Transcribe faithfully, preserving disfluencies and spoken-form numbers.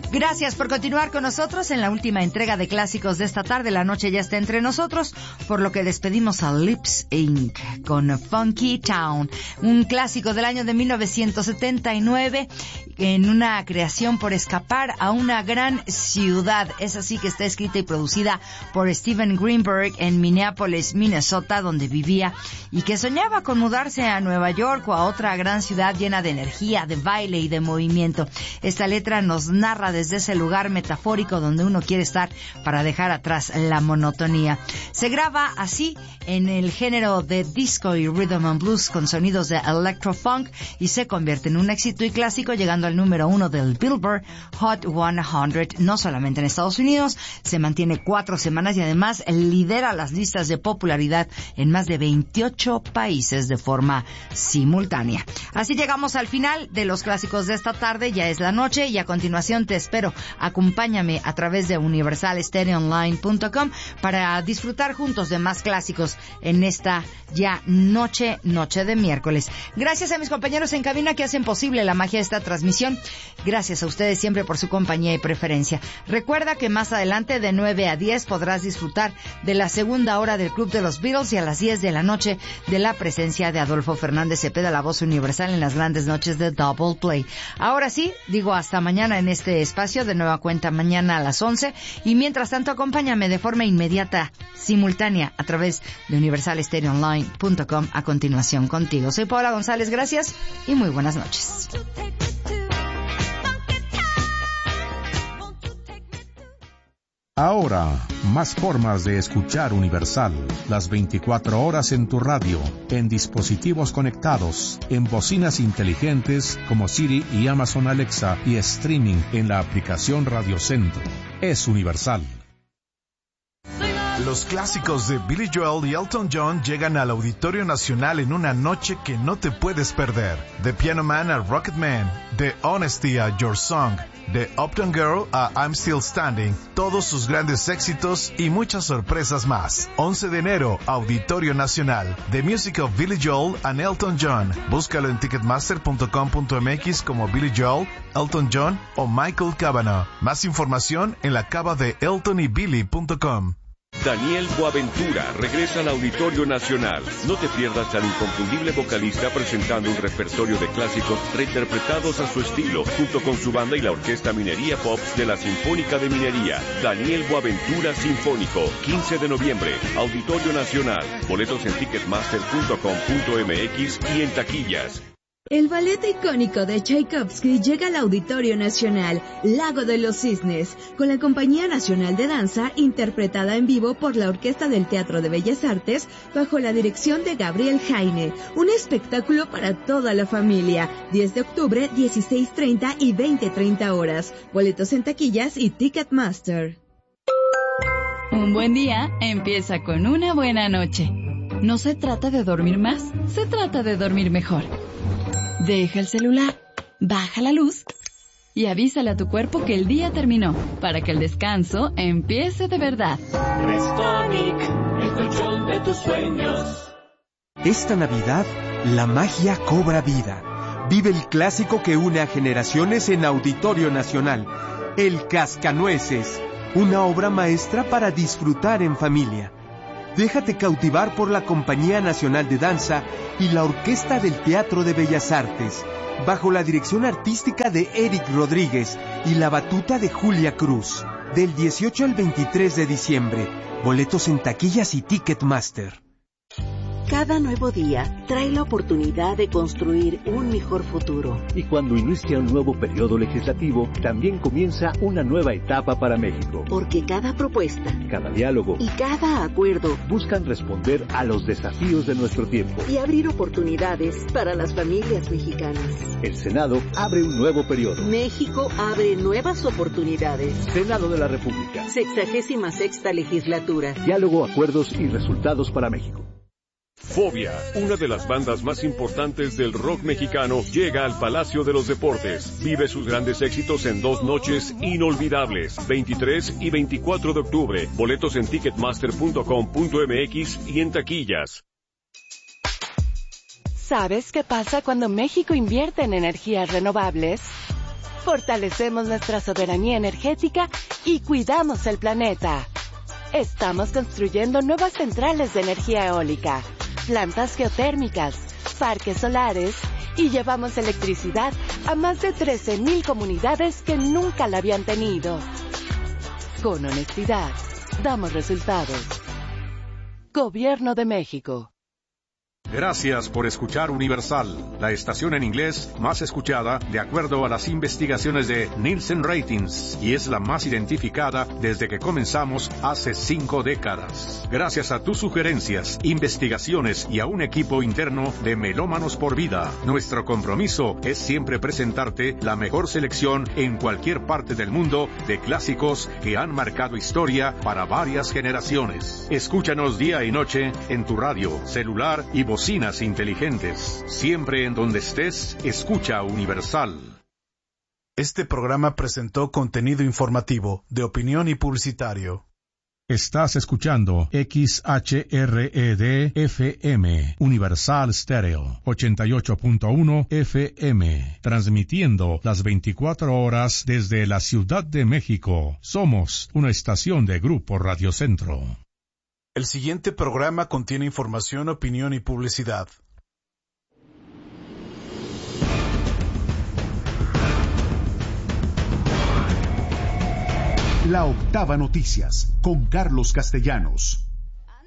Gracias por continuar con nosotros en la última entrega de clásicos de esta tarde. La noche ya está entre nosotros, por lo que despedimos a Lips incorporated con Funky Town, un clásico del año de mil novecientos setenta y nueve, en una creación por escapar a una gran ciudad. Es así que está escrita y producida por Steven Greenberg en Minneapolis, Minnesota, donde vivía y que soñaba con mudarse a Nueva York o a otra gran ciudad llena de energía, de baile y de movimiento. Esta letra nos narra desde ese lugar metafórico donde uno quiere estar para dejar atrás la monotonía. Se graba así en el género de disco y rhythm and blues con sonidos de electro-funk y se convierte en un éxito y clásico, llegando al número uno del Billboard Hot cien, no solamente en Estados Unidos, se mantiene cuatro semanas y además lidera las listas de popularidad en más de veintiocho países de forma simultánea. Así llegamos al final de los clásicos de esta tarde. Ya es la noche y a continuación te espero. Acompáñame a través de universal stereo online punto com para disfrutar juntos de más clásicos en esta ya noche, noche de miércoles. Gracias a mis compañeros en cabina que hacen posible la magia de esta transmisión. Gracias a ustedes siempre por su compañía y preferencia. Recuerda que más adelante de nueve a diez podrás disfrutar de la segunda hora del Club de los Beatles y a las diez de la noche de la presencia de Adolfo Fernández Cepeda, la voz universal en las grandes noches de Double Play. Ahora sí, digo hasta mañana en este espacio, de nueva cuenta mañana a las once, y mientras tanto acompáñame de forma inmediata, simultánea, a través de universal stereo online punto com. A continuación contigo. Soy Paola González, gracias y muy buenas noches. Ahora, más formas de escuchar Universal, las veinticuatro horas en tu radio, en dispositivos conectados, en bocinas inteligentes como Siri y Amazon Alexa y streaming en la aplicación Radio Centro. Es Universal. Los clásicos de Billy Joel y Elton John llegan al Auditorio Nacional en una noche que no te puedes perder. De Piano Man a Rocket Man, de Honesty a Your Song, de Uptown Girl a I'm Still Standing, todos sus grandes éxitos y muchas sorpresas más. once de enero, Auditorio Nacional. The Music of Billy Joel and Elton John. Búscalo en ticketmaster punto com punto m x como Billy Joel, Elton John o Michael Cavanaugh. Más información en la cava de elton y billy punto com. Daniel Boaventura regresa al Auditorio Nacional. No te pierdas al inconfundible vocalista presentando un repertorio de clásicos reinterpretados a su estilo, junto con su banda y la Orquesta Minería Pops de la Sinfónica de Minería. Daniel Boaventura Sinfónico, quince de noviembre, Auditorio Nacional. Boletos en ticketmaster punto com punto m x y en taquillas. El ballet icónico de Tchaikovsky llega al Auditorio Nacional, Lago de los Cisnes, con la Compañía Nacional de Danza, interpretada en vivo por la Orquesta del Teatro de Bellas Artes, bajo la dirección de Gabriel Jaine. Un espectáculo para toda la familia. diez de octubre, dieciséis treinta y veinte treinta horas. Boletos en taquillas y Ticketmaster. Un buen día empieza con una buena noche. No se trata de dormir más, se trata de dormir mejor. Deja el celular, baja la luz y avísale a tu cuerpo que el día terminó, para que el descanso empiece de verdad. Restonic, el colchón de tus sueños. Esta Navidad, la magia cobra vida. Vive el clásico que une a generaciones en Auditorio Nacional, El Cascanueces, una obra maestra para disfrutar en familia. Déjate cautivar por la Compañía Nacional de Danza y la Orquesta del Teatro de Bellas Artes, bajo la dirección artística de Eric Rodríguez y la batuta de Julia Cruz. Del dieciocho al veintitrés de diciembre. Boletos en taquillas y Ticketmaster. Cada nuevo día trae la oportunidad de construir un mejor futuro. Y cuando inicia un nuevo periodo legislativo, también comienza una nueva etapa para México. Porque cada propuesta, cada diálogo y cada acuerdo buscan responder a los desafíos de nuestro tiempo y abrir oportunidades para las familias mexicanas. El Senado abre un nuevo periodo. México abre nuevas oportunidades. Senado de la República. Sexagésima sexta legislatura. Diálogo, acuerdos y resultados para México. Fobia, una de las bandas más importantes del rock mexicano, llega al Palacio de los Deportes. Vive sus grandes éxitos en dos noches inolvidables, veintitrés y veinticuatro de octubre. Boletos en ticketmaster punto com punto m x y en taquillas. ¿Sabes qué pasa cuando México invierte en energías renovables? fortalecemos nuestra soberanía energética y cuidamos el planeta. Estamos construyendo nuevas centrales de energía eólica, plantas geotérmicas, parques solares y llevamos electricidad a más de trece mil comunidades que nunca la habían tenido. Con honestidad, damos resultados. Gobierno de México. Gracias por escuchar Universal, la estación en inglés más escuchada de acuerdo a las investigaciones de Nielsen Ratings, y es la más identificada desde que comenzamos hace cinco décadas. Gracias a tus sugerencias, investigaciones y a un equipo interno de Melómanos por Vida, nuestro compromiso es siempre presentarte la mejor selección en cualquier parte del mundo de clásicos que han marcado historia para varias generaciones. Escúchanos día y noche en tu radio, celular y bocinas inteligentes. Siempre en donde estés, escucha Universal. Este programa presentó contenido informativo, de opinión y publicitario. Estás escuchando X H R E D F M, Universal Stereo, ochenta y ocho punto uno F M, transmitiendo las veinticuatro horas desde la Ciudad de México. Somos una estación de Grupo Radio Centro. El siguiente programa contiene información, opinión y publicidad. La Octava Noticias, con Carlos Castellanos.